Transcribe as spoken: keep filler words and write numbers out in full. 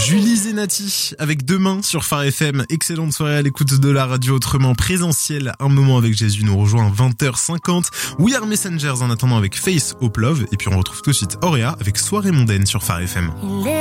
Julie Zenati avec Demain sur Phare F M. Excellente soirée à l'écoute de la radio autrement présentielle. Un moment avec Jésus nous rejoint à vingt heures cinquante. We Are Messengers en attendant avec Face Hope Love. Et puis on retrouve tout de suite Auréa avec Soirée mondaine sur Phare F M.